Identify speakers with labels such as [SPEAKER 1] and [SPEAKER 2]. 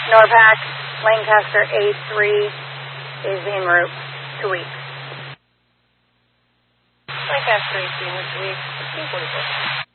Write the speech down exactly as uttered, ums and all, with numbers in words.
[SPEAKER 1] NORPAC, Lancaster A three is en route to Weeks.
[SPEAKER 2] Lancaster A three, en route to Weeks, fifteen forty-four.